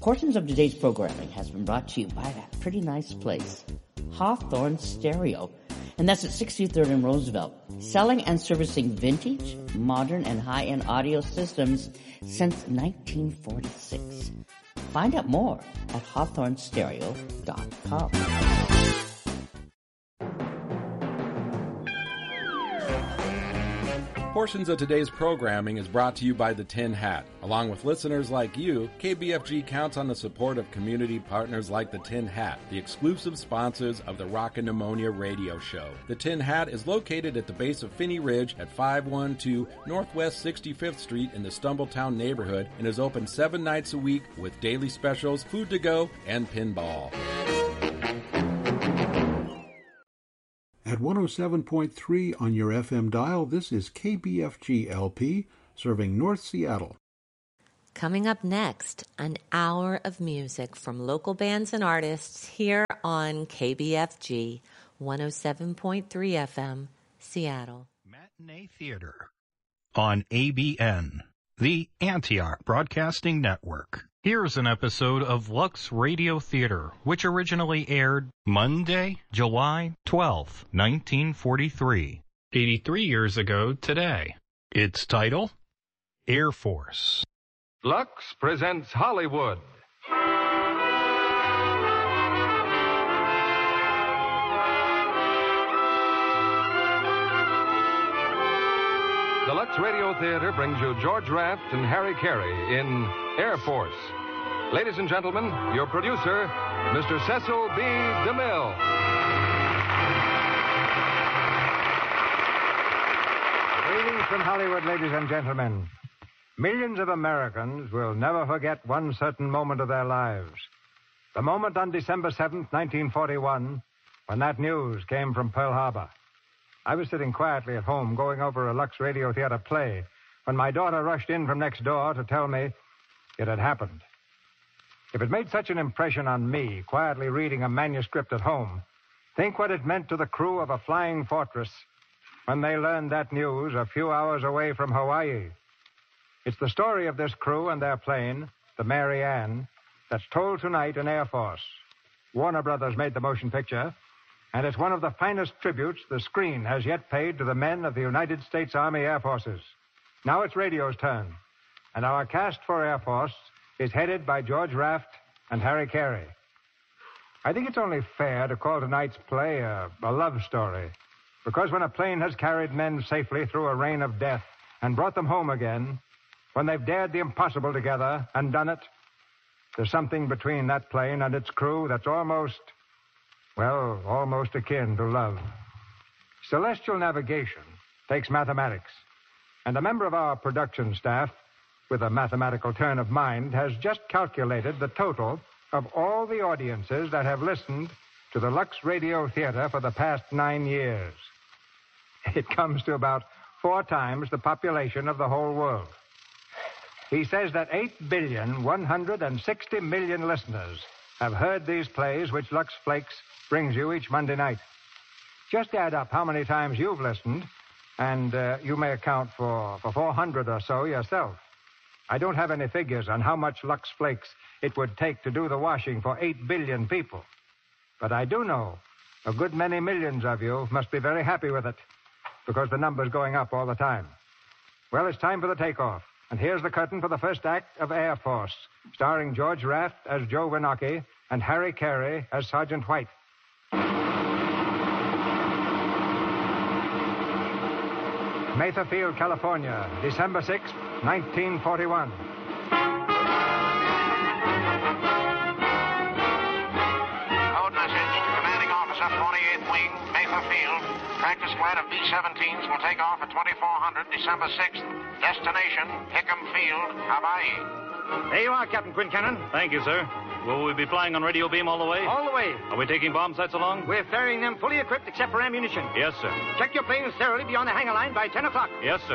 Portions of today's programming has been brought to you by that pretty nice place, Hawthorne Stereo. And that's at 63rd and Roosevelt, selling and servicing vintage, modern, and high-end audio systems since 1946. Find out more at hawthornestereo.com. Portions of today's programming is brought to you by the Tin Hat. Along with listeners like you, KBFG counts on the support of community partners like the Tin Hat, the exclusive sponsors of the Rockin' Pneumonia radio show. The Tin Hat is located at the base of Finney Ridge at 512 Northwest 65th Street in the Stumbletown neighborhood and is open 7 nights a week with daily specials, food to go, and pinball. At 107.3 on your FM dial, this is KBFG LP, serving North Seattle. Coming up next, an hour of music from local bands and artists here on KBFG 107.3 FM, Seattle. Matinee Theater on ABN, the Antioch Broadcasting Network. Here's an episode of Lux Radio Theater, which originally aired Monday, July 12, 1943, 83 years ago today. Its title, Air Force. Lux presents Hollywood. The Lux Radio Theater brings you George Raft and Harry Carey in Air Force. Ladies and gentlemen, your producer, Mr. Cecil B. DeMille. Greetings from Hollywood, ladies and gentlemen. Millions of Americans will never forget one certain moment of their lives. The moment on December 7th, 1941, when that news came from Pearl Harbor. I was sitting quietly at home going over a Lux Radio Theater play when my daughter rushed in from next door to tell me it had happened. If it made such an impression on me, quietly reading a manuscript at home, think what it meant to the crew of a flying fortress when they learned that news a few hours away from Hawaii. It's the story of this crew and their plane, the Mary Ann, that's told tonight in Air Force. Warner Brothers made the motion picture, and it's one of the finest tributes the screen has yet paid to the men of the United States Army Air Forces. Now it's radio's turn, and our cast for Air Force is headed by George Raft and Harry Carey. I think it's only fair to call tonight's play a love story, because when a plane has carried men safely through a rain of death and brought them home again, when they've dared the impossible together and done it, there's something between that plane and its crew that's almost akin to love. Celestial navigation takes mathematics, and a member of our production staff, with a mathematical turn of mind, has just calculated the total of all the audiences that have listened to the Lux Radio Theater for the past 9 years. It comes to about 4 times the population of the whole world. He says that 8,160,000,000 listeners have heard these plays which Lux Flakes brings you each Monday night. Just add up how many times you've listened, and you may account for 400 or so yourself. I don't have any figures on how much Lux Flakes it would take to do the washing for 8 billion people. But I do know a good many millions of you must be very happy with it, because the number's going up all the time. Well, it's time for the takeoff. And here's the curtain for the first act of Air Force, starring George Raft as Joe Winocki and Harry Carey as Sergeant White. Mather Field, California, December 6, 1941. Code message to Commanding Officer, 48th Wing, Mather Field. Practice flight of B-17s will take off at 2400 December 6th. Destination, Hickam Field, Hawaii. There you are, Captain Quincannon. Thank you, sir. Will we be flying on radio beam all the way? All the way. Are we taking bomb sets along? We're ferrying them fully equipped except for ammunition. Yes, sir. Check your planes thoroughly beyond the hangar line by 10 o'clock. Yes, sir.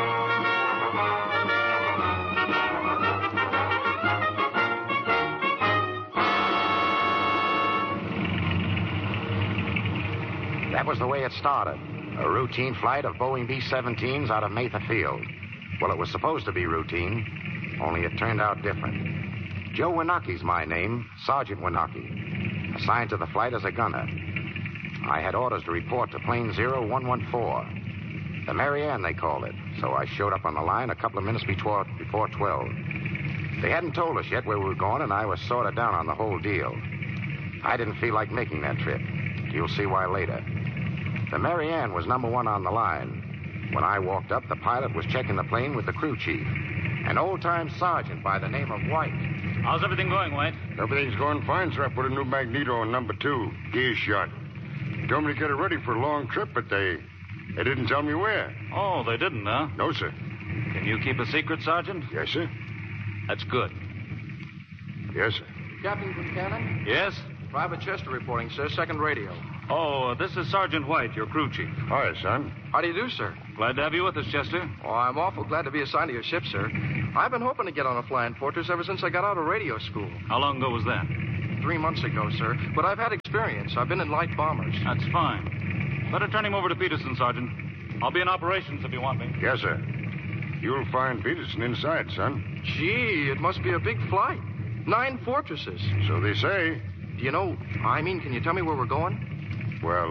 That was the way it started. A routine flight of Boeing B-17s out of Mather Field. Well, it was supposed to be routine, only it turned out different. Joe Winaki's my name, Sergeant Winaki. Assigned to the flight as a gunner. I had orders to report to plane 0114. The Mary Ann, they called it. So I showed up on the line a couple of minutes before 12. They hadn't told us yet where we were going, and I was sort of down on the whole deal. I didn't feel like making that trip. You'll see why later. The Mary Ann was number one on the line. When I walked up, the pilot was checking the plane with the crew chief, an old-time sergeant by the name of White. How's everything going, White? Everything's going fine, sir. I put a new magneto on number 2, gear shot. They told me to get it ready for a long trip, but they didn't tell me where. Oh, they didn't, huh? No, sir. Can you keep a secret, Sergeant? Yes, sir. That's good. Yes, sir. Captain Buchanan? Yes? Private Chester reporting, sir. Second radio. Oh, this is Sergeant White, your crew chief. Hi, son. How do you do, sir? Glad to have you with us, Chester. Oh, I'm awful glad to be assigned to your ship, sir. I've been hoping to get on a flying fortress ever since I got out of radio school. How long ago was that? 3 months ago, sir. But I've had experience. I've been in light bombers. That's fine. Better turn him over to Peterson, Sergeant. I'll be in operations if you want me. Yes, sir. You'll find Peterson inside, son. Gee, it must be a big flight. 9 fortresses. So they say. Do you know, can you tell me where we're going? Well,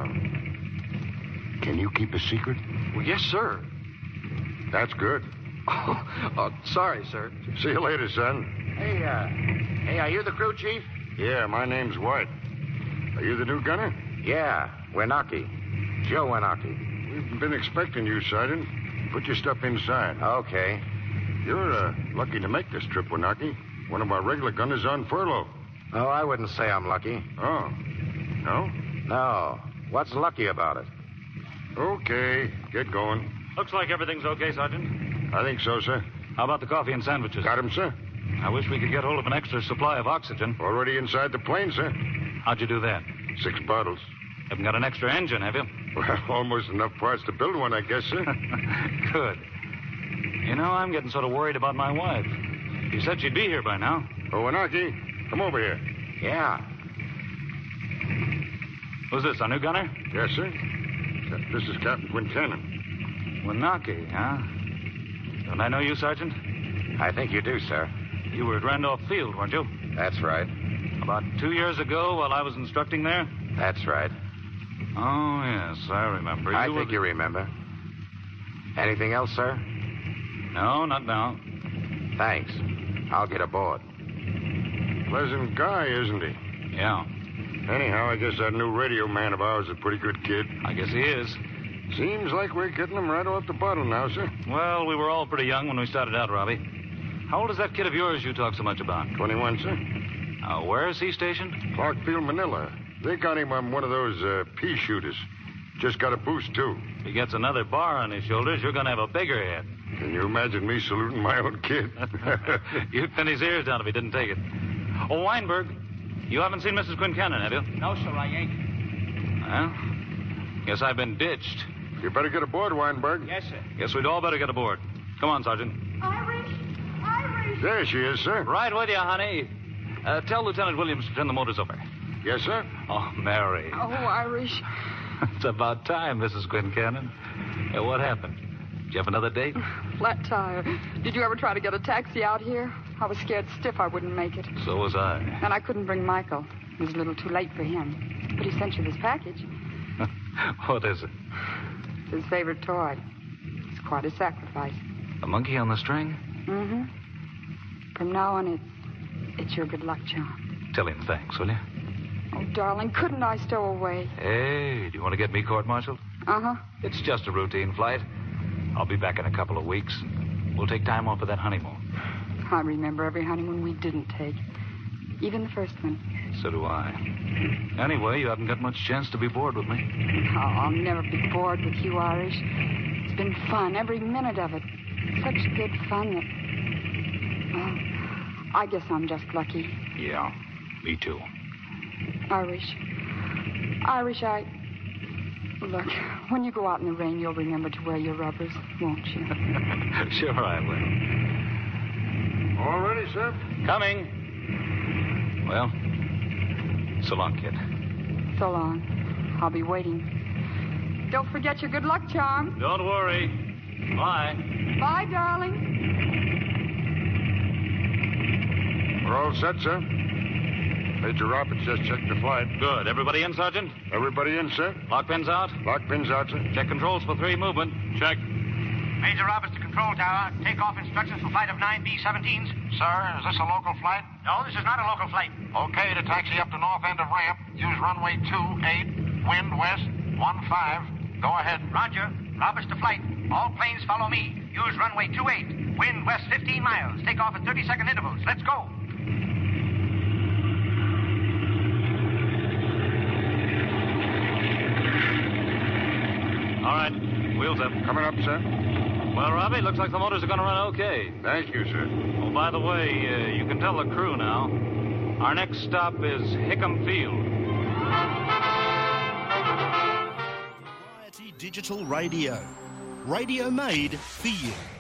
can you keep a secret? Well, yes, sir. That's good. Oh, sorry, sir. See you later, son. Hey, are you the crew chief? Yeah, my name's White. Are you the new gunner? Yeah, Winaki. Joe Winaki. We've been expecting you, Sergeant. Put your stuff inside. Okay. You're lucky to make this trip, Winaki. One of our regular gunners on furlough. Oh, I wouldn't say I'm lucky. Oh. No? No. What's lucky about it? Okay, get going. Looks like everything's okay, Sergeant. I think so, sir. How about the coffee and sandwiches? Got 'em, sir. I wish we could get hold of an extra supply of oxygen. Already inside the plane, sir. How'd you do that? 6 bottles. Haven't got an extra engine, have you? Well, almost enough parts to build one, I guess, sir. Good. You know, I'm getting sort of worried about my wife. She said she'd be here by now. Oh, Winaki, come over here. Yeah. Who's this, our new gunner? Yes, sir. This is Captain Quincannon. Winaki, huh? Don't I know you, Sergeant? I think you do, sir. You were at Randolph Field, weren't you? That's right. About 2 years ago while I was instructing there? That's right. Oh, yes, I remember. I think you remember. Anything else, sir? No, not now. Thanks. I'll get aboard. Pleasant guy, isn't he? Yeah. Anyhow, I guess that new radio man of ours is a pretty good kid. I guess he is. Seems like we're getting him right off the bottle now, sir. Well, we were all pretty young when we started out, Robbie. How old is that kid of yours you talk so much about? 21, sir. Where is he stationed? Clarkfield, Manila. They got him on one of those pea shooters. Just got a boost, too. If he gets another bar on his shoulders, you're going to have a bigger head. Can you imagine me saluting my own kid? You'd pin his ears down if he didn't take it. Oh, Weinberg, you haven't seen Mrs. Quincannon, have you? No, sir, I ain't. Well, guess I've been ditched. You better get aboard, Weinberg. Yes, sir. Guess we'd all better get aboard. Come on, Sergeant. Irish! There she is, sir. Right with you, honey. Tell Lieutenant Williams to turn the motors over. Yes, sir. Oh, Mary. Oh, Irish. It's about time, Mrs. Quincannon. What happened? Did you have another date? Flat tire. Did you ever try to get a taxi out here? I was scared stiff I wouldn't make it. So was I. And I couldn't bring Michael. It was a little too late for him. But he sent you this package. What is it? It's his favorite toy. It's quite a sacrifice. A monkey on the string? Mm-hmm. From now on, it's your good luck charm. Tell him thanks, will you? Oh, darling, couldn't I stow away? Hey, do you want to get me court-martialed? Uh-huh. It's just a routine flight. I'll be back in a couple of weeks. We'll take time off of that honeymoon. I remember every honeymoon we didn't take. Even the first one. So do I. Anyway, you haven't got much chance to be bored with me. Oh, I'll never be bored with you, Irish. It's been fun, every minute of it. Such good fun that... Well, I guess I'm just lucky. Yeah, me too. Irish, Look, when you go out in the rain, you'll remember to wear your rubbers, won't you? Sure I will. All ready, sir? Coming. Well, so long, kid. So long. I'll be waiting. Don't forget your good luck charm. Don't worry. Bye. Bye, darling. We're all set, sir. Major Roberts just checked the flight. Good. Everybody in, Sergeant? Everybody in, sir. Lock pins out? Lock pins out, sir. Check controls for 3 movement. Check. Major Roberts to control tower. Takeoff instructions for flight of 9B-17s. Sir, is this a local flight? No, this is not a local flight. Okay, to taxi up to north end of ramp. Use runway 28, wind west 15. Go ahead. Roger. Roberts to flight. All planes follow me. Use runway 28, wind west 15 miles. Take off at 30-second intervals. Let's go. All right. Wheels up. Coming up, sir. Well, Robbie, looks like the motors are going to run okay. Thank you, sir. Oh, by the way, you can tell the crew now. Our next stop is Hickam Field. Variety Digital Radio. Radio made for you.